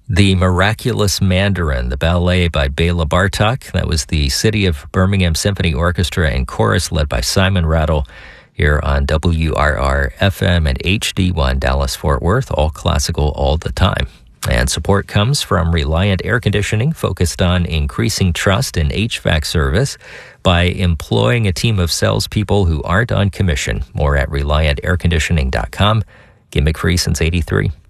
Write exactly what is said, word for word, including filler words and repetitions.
The Miraculous Mandarin, the ballet by Bela Bartok. That was the City of Birmingham Symphony Orchestra and Chorus led by Simon Rattle here on W R R F M and H D one Dallas-Fort Worth, all classical all the time. And support comes from Reliant Air Conditioning, focused on increasing trust in H V A C service by employing a team of salespeople who aren't on commission. More at reliant air conditioning dot com. Gimmick free since eighty-three.